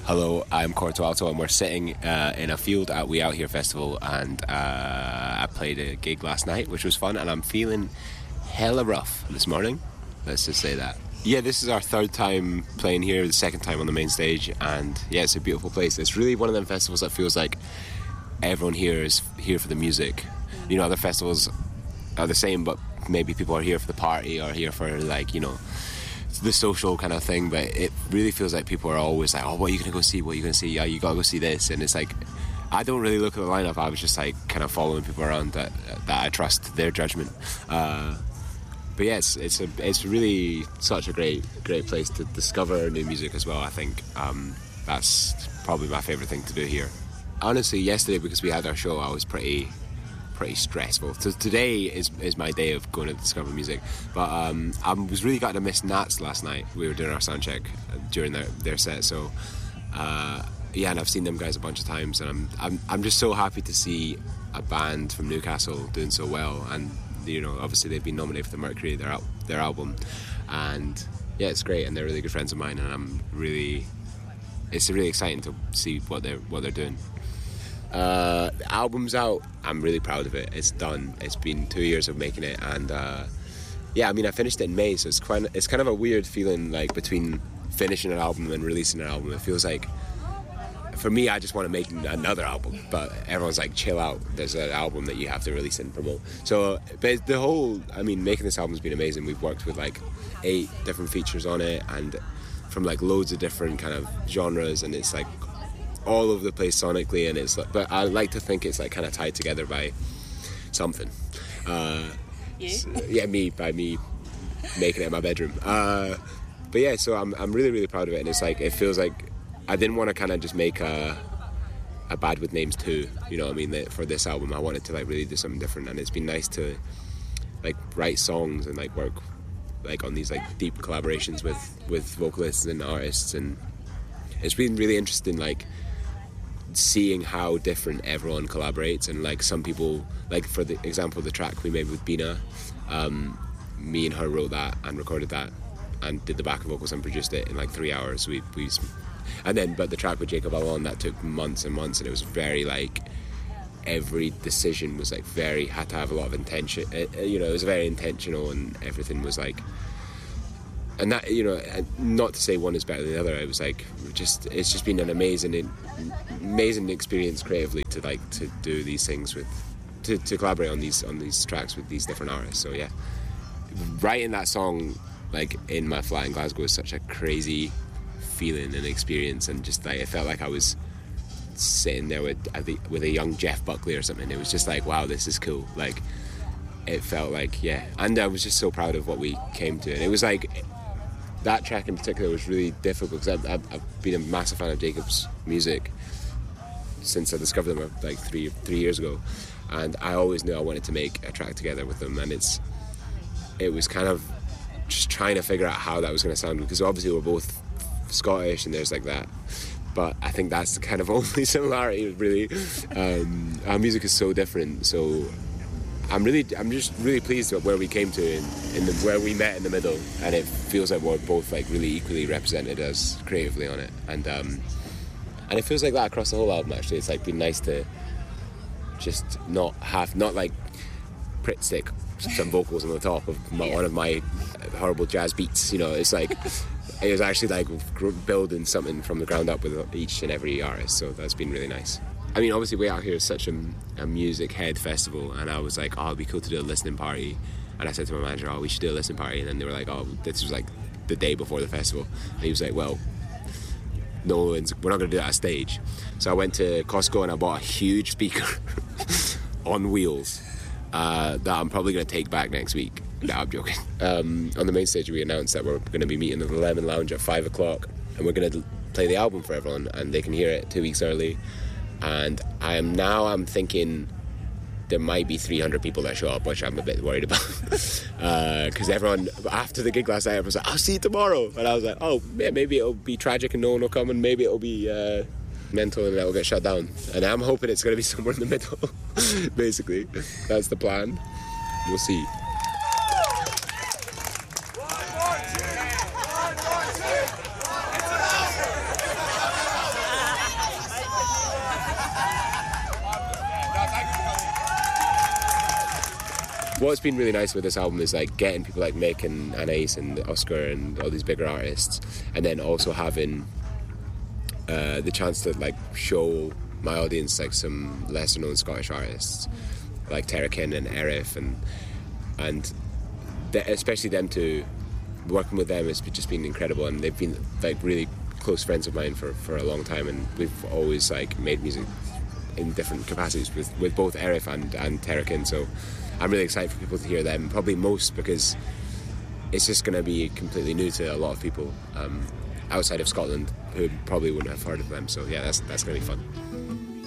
Hello, I'm Corto Alto, and we're sitting in a field at We Out Here Festival, and I played a gig last night, which was fun, and I'm feeling hella rough this morning. Let's just say that. Yeah, this is our third time playing here, the second time on the main stage, and yeah, it's a beautiful place. It's really one of them festivals that feels like everyone here is here for the music. You know, other festivals are the same, but maybe people are here for the party or here for, like, you know, the social kind of thing, but it really feels like people are always like, oh, what are you going to go see? What are you going to see? Yeah, you got to go see this. And it's like, I don't really look at the lineup. I was just like kind of following people around that I trust their judgment. But yeah, it's really such a great place to discover new music as well. I think that's probably my favourite thing to do here. Honestly, yesterday, because we had our show, I was pretty stressful. So today is my day of going to discover music. But I was really gutted to miss Nats last night. We were doing our sound check during their set. So yeah, and I've seen them guys a bunch of times, and I'm just so happy to see a band from Newcastle doing so well. And you know, obviously they've been nominated for the Mercury, their album, and yeah, it's great. And they're really good friends of mine, and it's really exciting to see what they're doing. The album's out. I'm really proud of it. It's done. It's been 2 years of making it, and yeah, I mean, I finished it in May, so it's kind of a weird feeling, like, between finishing an album and releasing an album. It feels like, for me, I just want to make another album, but everyone's like, chill out, there's an album that you have to release and promote. So, but making this album's been amazing. We've worked with like 8 different features on it, and from like loads of different kind of genres, and it's like all over the place sonically, and it's like, but I like to think it's like kind of tied together by something. Yeah, me making it in my bedroom. But yeah, so I'm really, really proud of it, and it's like, it feels like I didn't want to kind of just make a Bad With Names 2, you know what I mean, for this album. I wanted to like really do something different, and it's been nice to like write songs and like work like on these like deep collaborations with vocalists and artists, and it's been really interesting, like seeing how different everyone collaborates. And like some people, like for the example, the track we made with Bina, me and her wrote that and recorded that and did the backing vocals and produced it in like 3 hours. But the track with Jacob Alon, that took months and months, and it was very like, every decision was like had to have a lot of intention. You know, it was very intentional, and everything was like, and that, you know, not to say one is better than the other. It was like, it's just been an amazing experience creatively to do these things to collaborate on these tracks with these different artists. So yeah, writing that song like in my flat in Glasgow was such a crazy feeling and experience, and just like, it felt like I was sitting there with a young Jeff Buckley or something. It was just like, wow, this is cool. Like, it felt like, yeah, and I was just so proud of what we came to. And it was like, that track in particular was really difficult, because I've been a massive fan of Jacob's music since I discovered them like three years ago, and I always knew I wanted to make a track together with them. And it was kind of just trying to figure out how that was going to sound, because obviously we're both Scottish and there's like that, but I think that's the kind of only similarity, really. Our music is so different, so I'm just really pleased with where we came to where we met in the middle, and it feels like we're both like really equally represented as creatively on it, and it feels like that across the whole album. Actually, it's like been nice to just not like stick some vocals on the top of one of my horrible jazz beats. You know, it's like, it was actually like building something from the ground up with each and every artist, so that's been really nice. I mean, obviously We Out Here is such a music head festival, and I was like, oh, it'd be cool to do a listening party. And I said to my manager, oh, we should do a listening party. And then they were like, oh, this was like the day before the festival. And he was like, well, no, we're not going to do that on stage. So I went to Costco and I bought a huge speaker on wheels that I'm probably going to take back next week. No, I'm joking. On the main stage, we announced that we're going to be meeting at the Lemon Lounge at 5 o'clock, and we're going to play the album for everyone, and they can hear it 2 weeks early. And I'm thinking there might be 300 people that show up, which I'm a bit worried about, because everyone after the gig last night was like, I'll see you tomorrow, and I was like, oh yeah, maybe it'll be tragic and no one will come, and maybe it'll be mental and it'll get shut down. And I'm hoping it's going to be somewhere in the middle. Basically, that's the plan. We'll see. what's been really nice with this album is like getting people like Mick and Anais and Oscar and all these bigger artists, and then also having the chance to like show my audience like some lesser known Scottish artists like Terrakin and Erif and especially them two. Working with them has just been incredible, and they've been like really close friends of mine for a long time, and we've always like made music in different capacities with both Erif and Terrakin. So I'm really excited for people to hear them, probably most because it's just going to be completely new to a lot of people outside of Scotland who probably wouldn't have heard of them. So yeah, that's going to be fun.